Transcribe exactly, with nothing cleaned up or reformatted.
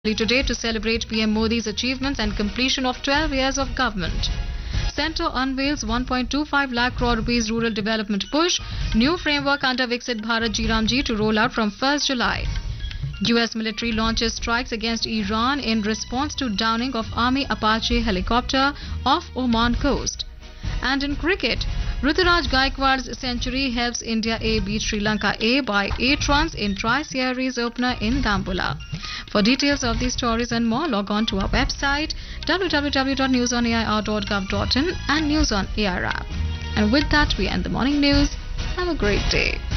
today to celebrate P M Modi's achievements and completion of twelve years of government. Centre unveils one point two five lakh crore rupees rural development push. New framework under Viksit Bharat G Ramji to roll out from first July. U S military launches strikes against Iran in response to downing of Army Apache helicopter off Oman coast. And in cricket, Ruturaj Gaikwad's century helps India A beat Sri Lanka A by eight runs in Tri-Series opener in Dambulla. For details of these stories and more, log on to our website w w w dot news on a i r dot gov dot in and News on A I app. And with that, we end the morning news. Have a great day.